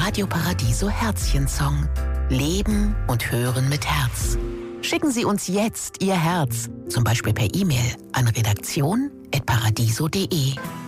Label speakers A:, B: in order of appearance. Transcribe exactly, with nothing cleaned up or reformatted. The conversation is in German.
A: Radio Paradiso Herzchensong. Leben und hören mit Herz. Schicken Sie uns jetzt Ihr Herz, zum Beispiel per E-Mail an redaktion at paradiso punkt de.